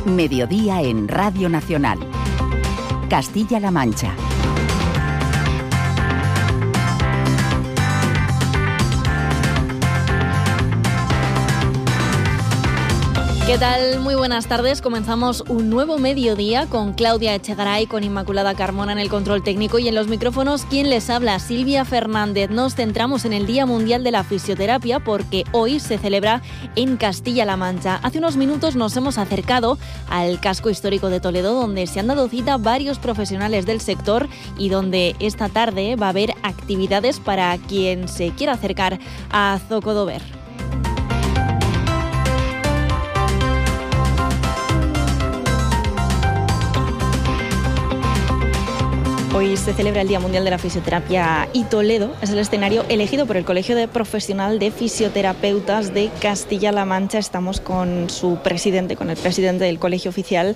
Mediodía en Radio Nacional. Castilla-La Mancha. ¿Qué tal? Muy buenas tardes. Comenzamos un nuevo mediodía con Claudia Echegaray, con Inmaculada Carmona en el control técnico y en los micrófonos quien les habla, Silvia Fernández. Nos centramos en el Día Mundial de la Fisioterapia porque hoy se celebra en Castilla-La Mancha. Hace unos minutos nos hemos acercado al casco histórico de Toledo, donde se han dado cita varios profesionales del sector y donde esta tarde va a haber actividades para quien se quiera acercar a Zocodover. Hoy se celebra el Día Mundial de la Fisioterapia y Toledo es el escenario elegido por el Colegio Profesional de Fisioterapeutas de Castilla-La Mancha. Estamos con su presidente, con el presidente del Colegio Oficial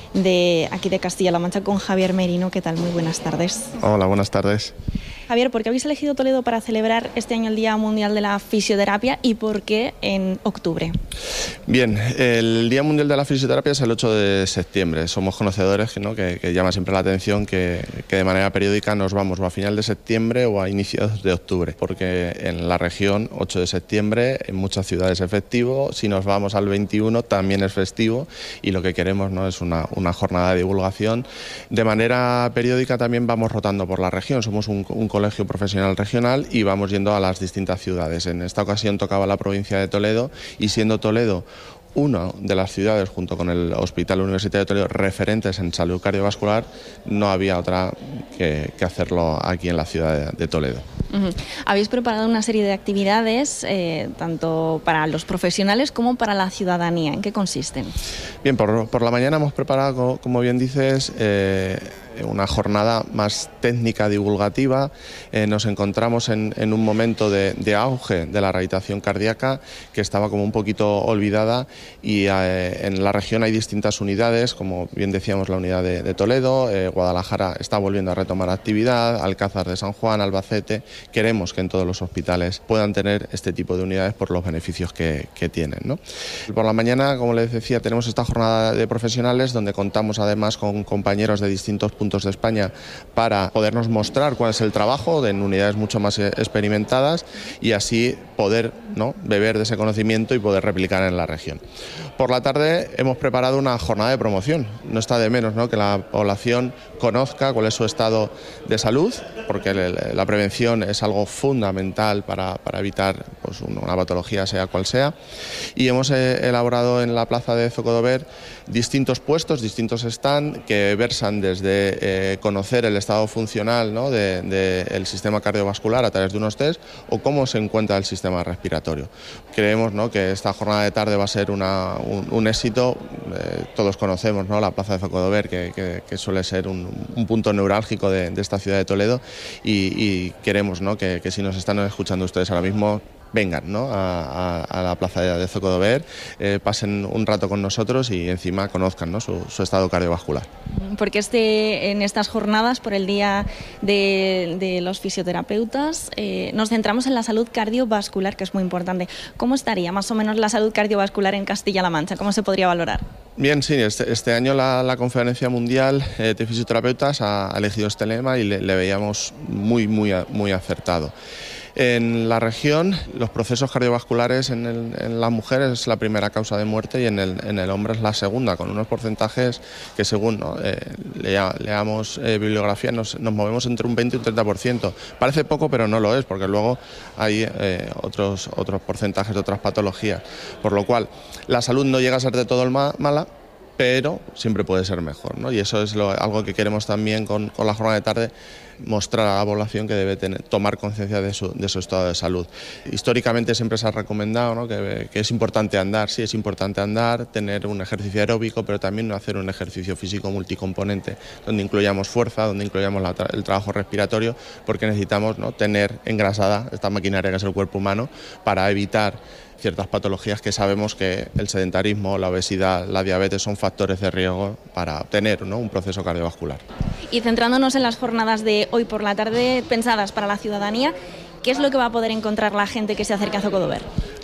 de aquí de Castilla-La Mancha, con Javier Merino. ¿Qué tal? Muy buenas tardes. Hola, buenas tardes. Javier, ¿por qué habéis elegido Toledo para celebrar este año el Día Mundial de la Fisioterapia y por qué en octubre? Bien, el Día Mundial de la Fisioterapia es el 8 de septiembre. Somos conocedores que llama siempre la atención que de manera periódica nos vamos o a final de septiembre o a inicios de octubre, porque en la región 8 de septiembre en muchas ciudades es festivo, si nos vamos al 21 también es festivo y lo que queremos, ¿no?, es una jornada de divulgación. De manera periódica también vamos rotando por la región, somos un colegio profesional regional y vamos yendo a las distintas ciudades. En esta ocasión tocaba la provincia de Toledo y siendo Toledo una de las ciudades, junto con el Hospital Universitario de Toledo, referentes en salud cardiovascular, no había otra que hacerlo aquí en la ciudad de Toledo. Habéis preparado una serie de actividades, tanto para los profesionales como para la ciudadanía. ¿En qué consisten? Bien, por la mañana hemos preparado, como bien dices, una jornada más técnica divulgativa. Nos encontramos en un momento de auge de la rehabilitación cardíaca que estaba como un poquito olvidada y en la región hay distintas unidades, como bien decíamos la unidad de Toledo, Guadalajara está volviendo a retomar actividad, Alcázar de San Juan, Albacete. Queremos que en todos los hospitales puedan tener este tipo de unidades por los beneficios que tienen, ¿no? Por la mañana, como les decía, tenemos esta jornada de profesionales donde contamos además con compañeros de distintos puntos de España para podernos mostrar cuál es el trabajo en unidades mucho más experimentadas y así poder, ¿no?, beber de ese conocimiento y poder replicar en la región. Por la tarde hemos preparado una jornada de promoción. No está de menos, ¿no?, que la población conozca cuál es su estado de salud, porque la prevención es algo fundamental para evitar pues, una patología, sea cual sea. Y hemos elaborado en la plaza de Zocodover distintos puestos, distintos stand que versan desde conocer el estado funcional, ¿no?, del sistema cardiovascular a través de unos test o cómo se encuentra el sistema respiratorio. Creemos, ¿no?, que esta jornada de tarde va a ser un éxito. Todos conocemos, ¿no?, la plaza de Zocodover, que suele ser un punto neurálgico de esta ciudad de Toledo y queremos, ¿no?, que si nos están escuchando ustedes ahora mismo, vengan, ¿no?, a la plaza de Zocodover, pasen un rato con nosotros y encima conozcan, ¿no?, su estado cardiovascular. Porque en estas jornadas por el Día de los Fisioterapeutas nos centramos en la salud cardiovascular, que es muy importante. ¿Cómo estaría más o menos la salud cardiovascular en Castilla-La Mancha? ¿Cómo se podría valorar? Bien, sí, este año la Conferencia Mundial de Fisioterapeutas ha elegido este lema y le veíamos muy acertado. En la región, los procesos cardiovasculares en las mujeres es la primera causa de muerte y en el hombre es la segunda, con unos porcentajes que según, ¿no?, leamos bibliografía nos movemos entre un 20 y un 30%. Parece poco, pero no lo es, porque luego hay otros porcentajes de otras patologías. Por lo cual, la salud no llega a ser de todo mala, pero siempre puede ser mejor, ¿no? Y eso es algo que queremos también con la jornada de tarde, mostrar a la población que debe tomar conciencia de su estado de salud. Históricamente siempre se ha recomendado, ¿no?, que es importante andar. Sí, es importante andar, tener un ejercicio aeróbico, pero también hacer un ejercicio físico multicomponente, donde incluyamos fuerza, donde incluyamos el trabajo respiratorio, porque necesitamos, ¿no?, tener engrasada esta maquinaria que es el cuerpo humano para evitar ciertas patologías que sabemos que el sedentarismo, la obesidad, la diabetes son factores de riesgo para tener, ¿no?, un proceso cardiovascular. Y centrándonos en las jornadas de hoy por la tarde pensadas para la ciudadanía, ¿qué es lo que va a poder encontrar la gente que se acerque a Zocodover?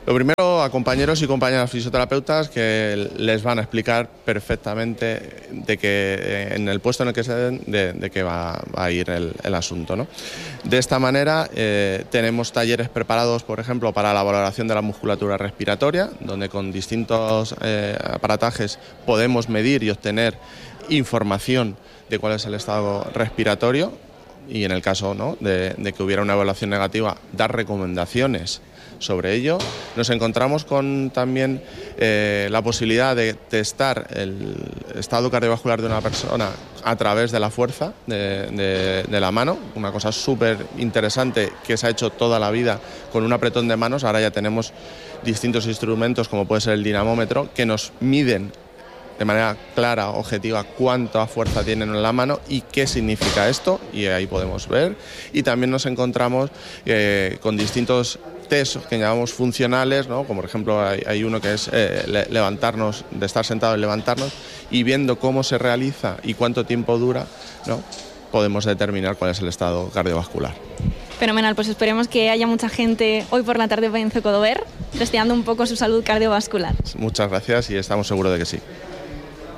Lo primero, a compañeros y compañeras fisioterapeutas que les van a explicar perfectamente de que en el puesto en el que se den, de qué va a ir el asunto, ¿no? De esta manera tenemos talleres preparados, por ejemplo, para la valoración de la musculatura respiratoria, donde con distintos aparatajes podemos medir y obtener información de cuál es el estado respiratorio y en el caso, ¿no?, de que hubiera una evaluación negativa, dar recomendaciones sobre ello. Nos encontramos con también la posibilidad de testar el estado cardiovascular de una persona a través de la fuerza de la mano, una cosa súper interesante que se ha hecho toda la vida con un apretón de manos. Ahora ya tenemos distintos instrumentos, como puede ser el dinamómetro, que nos miden de manera clara, objetiva, cuánta fuerza tienen en la mano y qué significa esto, y ahí podemos ver. Y también nos encontramos con distintos test que llamamos funcionales, ¿no? Como por ejemplo hay uno que es levantarnos, de estar sentado y levantarnos, y viendo cómo se realiza y cuánto tiempo dura, ¿no?, podemos determinar cuál es el estado cardiovascular. Fenomenal, pues esperemos que haya mucha gente hoy por la tarde en Zocodover testeando un poco su salud cardiovascular. Muchas gracias y estamos seguros de que sí.